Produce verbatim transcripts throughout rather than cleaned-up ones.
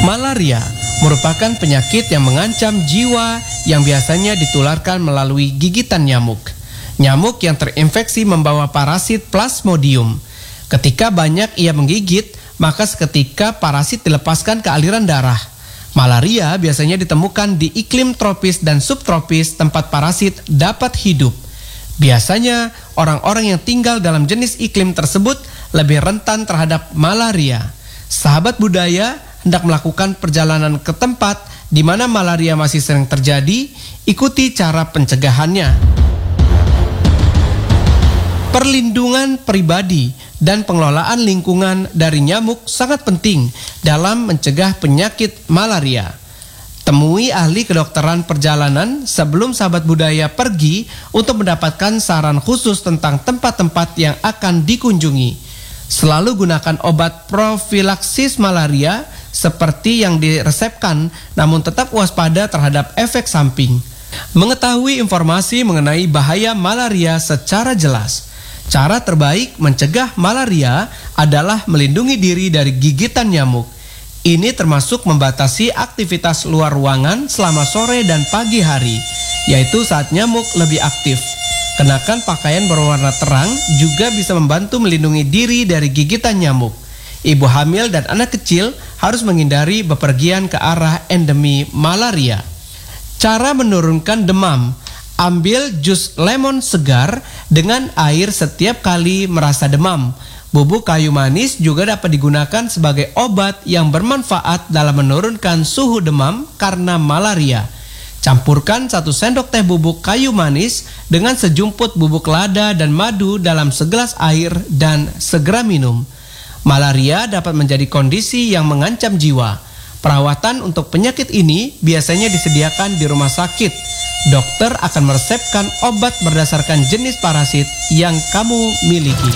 Malaria merupakan penyakit yang mengancam jiwa yang biasanya ditularkan melalui gigitan nyamuk. Nyamuk yang terinfeksi membawa parasit Plasmodium. Ketika banyak ia menggigit, maka seketika parasit dilepaskan ke aliran darah. Malaria biasanya ditemukan di iklim tropis dan subtropis tempat parasit dapat hidup. Biasanya orang-orang yang tinggal dalam jenis iklim tersebut lebih rentan terhadap malaria. Sahabat budaya hendak melakukan perjalanan ke tempat di mana malaria masih sering terjadi, ikuti cara pencegahannya. Perlindungan pribadi dan pengelolaan lingkungan dari nyamuk sangat penting dalam mencegah penyakit malaria. Temui ahli kedokteran perjalanan sebelum sahabat budaya pergi untuk mendapatkan saran khusus tentang tempat-tempat yang akan dikunjungi. Selalu gunakan obat profilaksis malaria seperti yang diresepkan, namun tetap waspada terhadap efek samping. Mengetahui informasi mengenai bahaya malaria secara jelas. Cara terbaik mencegah malaria adalah melindungi diri dari gigitan nyamuk. Ini termasuk membatasi aktivitas luar ruangan selama sore dan pagi hari, yaitu saat nyamuk lebih aktif. Kenakan pakaian berwarna terang juga bisa membantu melindungi diri dari gigitan nyamuk. Ibu hamil dan anak kecil harus menghindari bepergian ke arah endemi malaria. Cara menurunkan demam: ambil jus lemon segar dengan air setiap kali merasa demam. Bubuk kayu manis juga dapat digunakan sebagai obat yang bermanfaat dalam menurunkan suhu demam karena malaria. Campurkan satu sendok teh bubuk kayu manis dengan sejumput bubuk lada dan madu dalam segelas air dan segera minum. Malaria dapat menjadi kondisi yang mengancam jiwa. Perawatan untuk penyakit ini biasanya disediakan di rumah sakit. Dokter akan meresepkan obat berdasarkan jenis parasit yang kamu miliki.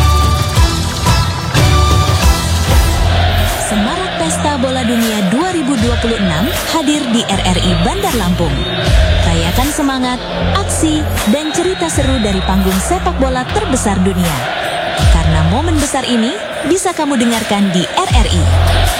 Semarak Pesta Bola Dunia dua ribu dua puluh enam hadir di R R I Bandar Lampung. Rayakan semangat, aksi, dan cerita seru dari panggung sepak bola terbesar dunia. Karena momen besar ini bisa kamu dengarkan di R R I.